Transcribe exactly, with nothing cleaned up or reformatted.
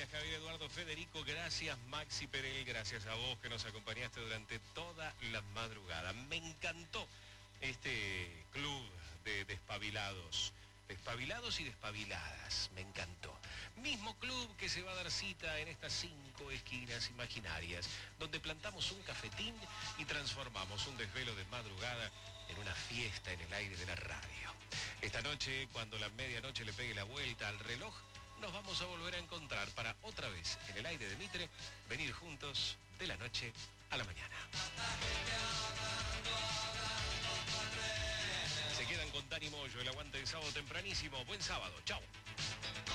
gracias Javier Eduardo Federico, gracias Maxi Perel, gracias a vos que nos acompañaste durante toda la madrugada. Me encantó este club de despabilados, despabilados y despabiladas, me encantó. Mismo club que se va a dar cita en estas cinco esquinas imaginarias, donde plantamos un cafetín y transformamos un desvelo de madrugada en una fiesta en el aire de la radio. Esta noche, cuando la medianoche le pegue la vuelta al reloj, nos vamos a volver a encontrar para otra vez en el aire de Mitre, venir juntos de la noche a la mañana. Se quedan con Dani Moyo, el aguante de sábado tempranísimo. Buen sábado, chao.